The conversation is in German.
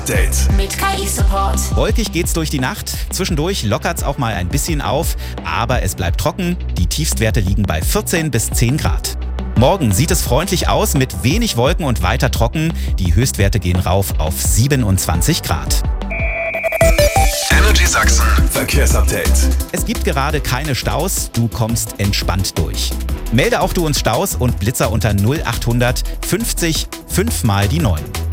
Verkehrsupdate mit KI-Support. Wolkig geht's durch die Nacht. Zwischendurch lockert's auch mal ein bisschen auf. Aber es bleibt trocken. Die Tiefstwerte liegen bei 14 bis 10 Grad. Morgen sieht es freundlich aus mit wenig Wolken und weiter trocken. Die Höchstwerte gehen rauf auf 27 Grad. Energy Sachsen Verkehrsupdate. Es gibt gerade keine Staus. Du kommst entspannt durch. Melde auch du uns Staus und Blitzer unter 0800 50 5 mal die 9.